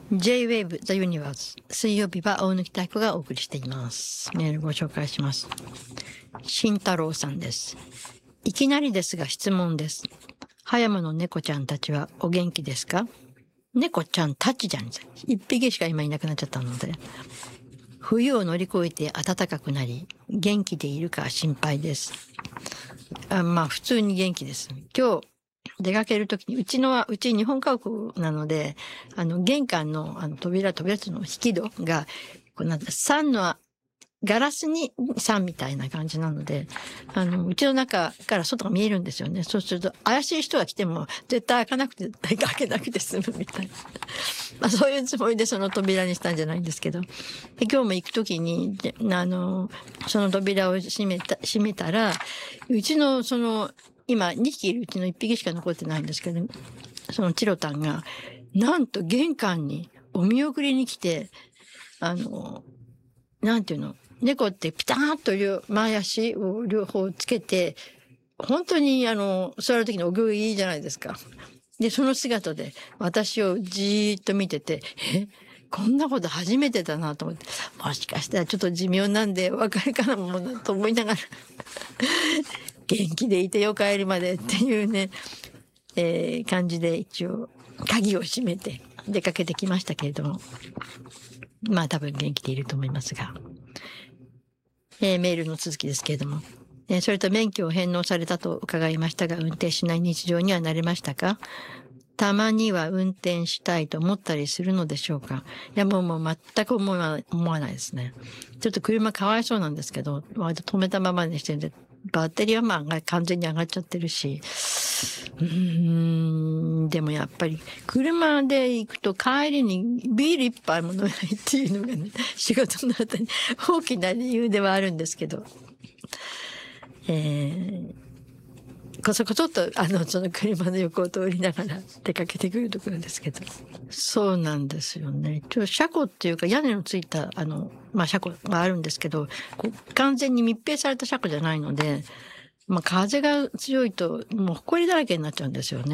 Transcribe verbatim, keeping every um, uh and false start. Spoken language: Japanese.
J-ウェーブ The Universe 水曜日は大貫妙子がお送りしています。メールご紹介します。慎太郎さんです。いきなりですが質問です。葉山の猫ちゃんたちはお元気ですか？猫ちゃんたちじゃん。一匹しか今いなくなっちゃったので。冬を乗り越えて暖かくなり、元気でいるか心配です。あまあ普通に元気です。今日出かけるときに、うちのは、うち日本家屋なので、あの、玄関の、あの、扉、扉っていうの引き戸が、こうなんだ、さんの、ガラスにさんみたいな感じなので、あの、うちの中から外が見えるんですよね。そうすると、怪しい人が来ても、絶対開かなくて、開けなくて済むみたいな。まあ、そういうつもりでその扉にしたんじゃないんですけど。で今日も行くときに、あの、その扉を閉めた、閉めたら、うちのその、今にひきいるうちのいっぴきしか残ってないんですけど、そのチロタンが、なんと玄関にお見送りに来て、あの、なんていうの、猫ってピターンと両前足を両方つけて、本当にあの、座るときにお行儀いいじゃないですか。で、その姿で私をじーっと見てて、えこんなこと初めてだなと思って、もしかしたらちょっと寿命なんでお別れかなものと思いながら、元気でいてよ帰りまでっていうね、えー、感じで一応鍵を閉めて出かけてきましたけれども、まあ多分元気でいると思いますが、えー、メールの続きですけれども、えー、それと免許を返納されたと伺いましたが、運転しない日常には慣れましたか？たまには運転したいと思ったりするのでしょうか？いやもうもう全く思わ思わないですね。ちょっと車かわいそうなんですけど、割と止めたままにしてるんで、バッテリーはまあ完全に上がっちゃってるし、うーん、でもやっぱり車で行くと帰りにビール一杯も飲めないっていうのがね、仕事の後に大きな理由ではあるんですけど、えー、こそこそっとあのその車の横を通りながら出かけてくるところですけど、そうなんですよね。ちょ車庫っていうか屋根のついたあのまあ車庫があるんですけど、こう完全に密閉された車庫じゃないので、まあ風が強いともう埃だらけになっちゃうんですよね。